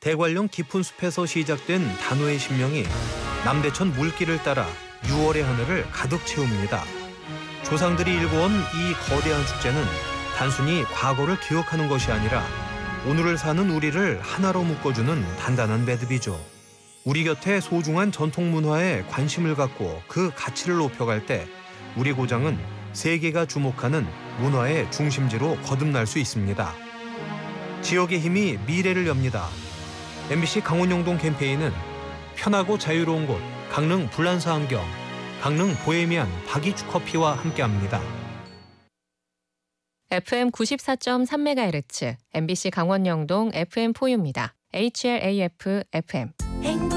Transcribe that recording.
대관령 깊은 숲에서 시작된 단오의 신명이 남대천 물길을 따라 6월의 하늘을 가득 채웁니다. 조상들이 일궈온 이 거대한 축제는 단순히 과거를 기억하는 것이 아니라 오늘을 사는 우리를 하나로 묶어주는 단단한 매듭이죠. 우리 곁에 소중한 전통 문화에 관심을 갖고 그 가치를 높여갈 때 우리 고장은 세계가 주목하는 문화의 중심지로 거듭날 수 있습니다. 지역의 힘이 미래를 엽니다. MBC 강원영동 캠페인은 편하고 자유로운 곳 강릉 불란서 안경, 강릉 보헤미안 박이추 커피와 함께합니다. FM 94.3MHz, MBC 강원영동 FM4U입니다. HLAF FM.